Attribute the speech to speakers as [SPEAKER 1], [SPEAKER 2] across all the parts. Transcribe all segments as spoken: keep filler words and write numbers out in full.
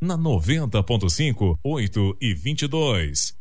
[SPEAKER 1] Na noventa ponto cinco, oito e vinte e dois.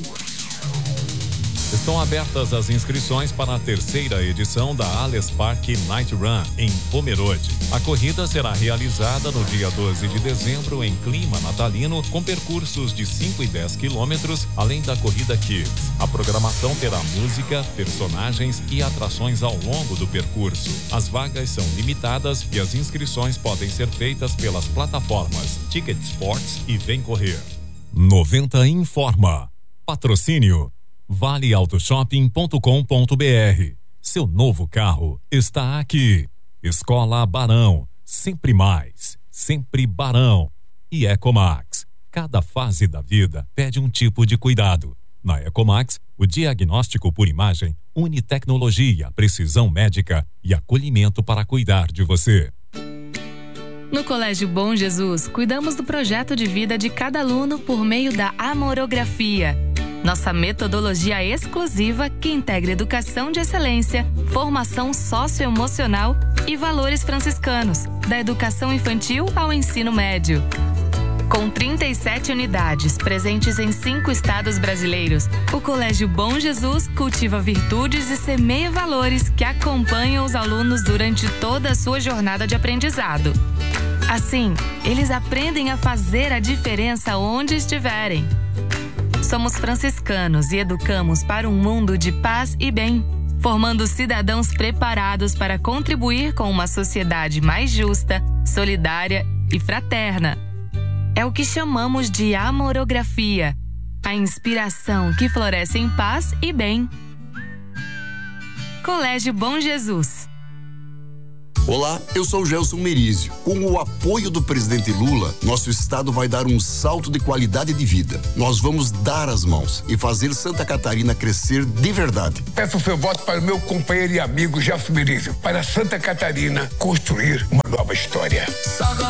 [SPEAKER 1] Estão abertas as inscrições para a terceira edição da Allianz Parque Night Run em Pomerode. A corrida será realizada no dia doze de dezembro em clima natalino, com percursos de cinco e dez quilômetros, além da corrida Kids. A programação terá música, personagens e atrações ao longo do percurso. As vagas são limitadas e as inscrições podem ser feitas pelas plataformas Ticket Sports e Vem Correr. noventa informa. Patrocínio vale auto shopping ponto com ponto br. Seu novo carro está aqui. Escola Barão, sempre mais, sempre Barão. E Ecomax, cada fase da vida pede um tipo de cuidado. Na Ecomax, o diagnóstico por imagem une tecnologia, precisão médica e acolhimento para cuidar de você.
[SPEAKER 2] No Colégio Bom Jesus, cuidamos do projeto de vida de cada aluno por meio da amorografia. Nossa metodologia exclusiva que integra educação de excelência, formação socioemocional e valores franciscanos, da educação infantil ao ensino médio. Com trinta e sete unidades presentes em cinco estados brasileiros, o Colégio Bom Jesus cultiva virtudes e semeia valores que acompanham os alunos durante toda a sua jornada de aprendizado. Assim, eles aprendem a fazer a diferença onde estiverem. Somos franciscanos e educamos para um mundo de paz e bem, formando cidadãos preparados para contribuir com uma sociedade mais justa, solidária e fraterna. É o que chamamos de amorografia, a inspiração que floresce em paz e bem. Colégio Bom Jesus.
[SPEAKER 3] Olá, eu sou o Gelson Merizio. Com o apoio do presidente Lula, nosso estado vai dar um salto de qualidade de vida. Nós vamos dar as mãos e fazer Santa Catarina crescer de verdade.
[SPEAKER 4] Peço o seu voto para o meu companheiro e amigo Gelson Merizio, para Santa Catarina construir uma nova história.